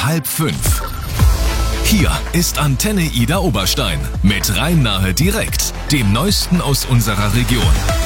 4:30. Hier ist Antenne Ida Oberstein mit Rhein-Nahe direkt, dem Neuesten aus unserer Region.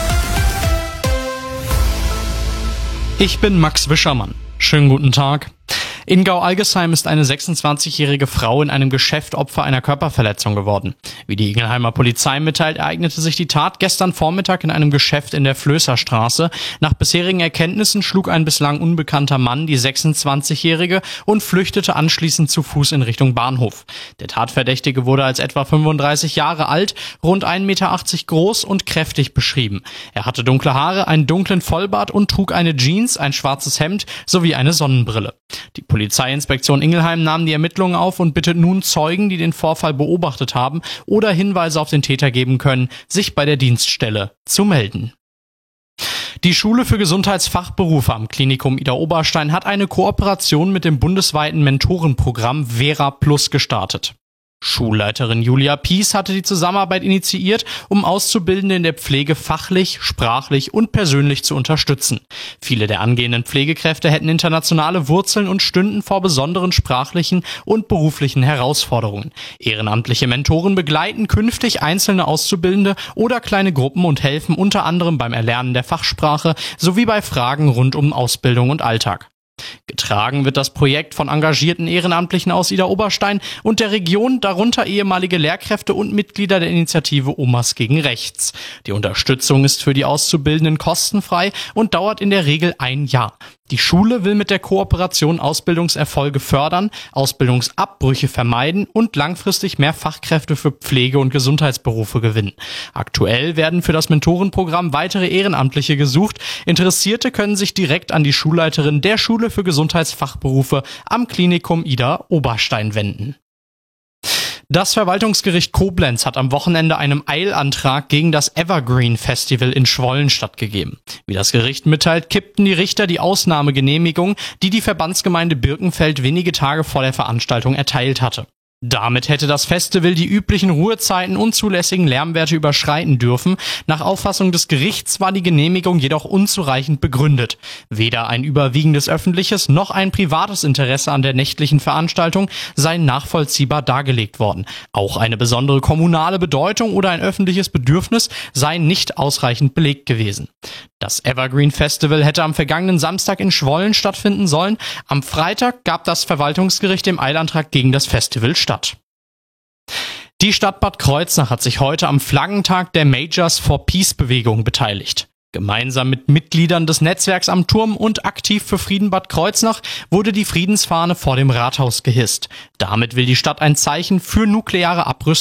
Ich bin Max Wischermann. Schönen guten Tag. In Gau-Algesheim ist eine 26-jährige Frau in einem Geschäft Opfer einer Körperverletzung geworden. Wie die Ingelheimer Polizei mitteilt, ereignete sich die Tat gestern Vormittag in einem Geschäft in der Flößerstraße. Nach bisherigen Erkenntnissen schlug ein bislang unbekannter Mann die 26-jährige und flüchtete anschließend zu Fuß in Richtung Bahnhof. Der Tatverdächtige wurde als etwa 35 Jahre alt, rund 1,80 Meter groß und kräftig beschrieben. Er hatte dunkle Haare, einen dunklen Vollbart und trug eine Jeans, ein schwarzes Hemd sowie eine Sonnenbrille. Die Polizeiinspektion Ingelheim nahm die Ermittlungen auf und bittet nun Zeugen, die den Vorfall beobachtet haben oder Hinweise auf den Täter geben können, sich bei der Dienststelle zu melden. Die Schule für Gesundheitsfachberufe am Klinikum Ida Oberstein hat eine Kooperation mit dem bundesweiten Mentorenprogramm Vera Plus gestartet. Schulleiterin Julia Pies hatte die Zusammenarbeit initiiert, um Auszubildende in der Pflege fachlich, sprachlich und persönlich zu unterstützen. Viele der angehenden Pflegekräfte hätten internationale Wurzeln und stünden vor besonderen sprachlichen und beruflichen Herausforderungen. Ehrenamtliche Mentoren begleiten künftig einzelne Auszubildende oder kleine Gruppen und helfen unter anderem beim Erlernen der Fachsprache sowie bei Fragen rund um Ausbildung und Alltag. Getragen wird das Projekt von engagierten Ehrenamtlichen aus Ida Oberstein und der Region, darunter ehemalige Lehrkräfte und Mitglieder der Initiative Omas gegen Rechts. Die Unterstützung ist für die Auszubildenden kostenfrei und dauert in der Regel ein Jahr. Die Schule will mit der Kooperation Ausbildungserfolge fördern, Ausbildungsabbrüche vermeiden und langfristig mehr Fachkräfte für Pflege- und Gesundheitsberufe gewinnen. Aktuell werden für das Mentorenprogramm weitere Ehrenamtliche gesucht. Interessierte können sich direkt an die Schulleiterin der Schule für Gesundheitsfachberufe am Klinikum Ida Oberstein wenden. Das Verwaltungsgericht Koblenz hat am Wochenende einem Eilantrag gegen das Evergreen Festival in Schwollen stattgegeben. Wie das Gericht mitteilt, kippten die Richter die Ausnahmegenehmigung, die die Verbandsgemeinde Birkenfeld wenige Tage vor der Veranstaltung erteilt hatte. Damit hätte das Festival die üblichen Ruhezeiten und zulässigen Lärmwerte überschreiten dürfen. Nach Auffassung des Gerichts war die Genehmigung jedoch unzureichend begründet. Weder ein überwiegendes öffentliches noch ein privates Interesse an der nächtlichen Veranstaltung sei nachvollziehbar dargelegt worden. Auch eine besondere kommunale Bedeutung oder ein öffentliches Bedürfnis sei nicht ausreichend belegt gewesen. Das Evergreen Festival hätte am vergangenen Samstag in Schwollen stattfinden sollen. Am Freitag gab das Verwaltungsgericht dem Eilantrag gegen das Festival statt. Die Stadt Bad Kreuznach hat sich heute am Flaggentag der Majors for Peace Bewegung beteiligt. Gemeinsam mit Mitgliedern des Netzwerks am Turm und Aktiv für Frieden Bad Kreuznach wurde die Friedensfahne vor dem Rathaus gehisst. Damit will die Stadt ein Zeichen für nukleare Abrüstung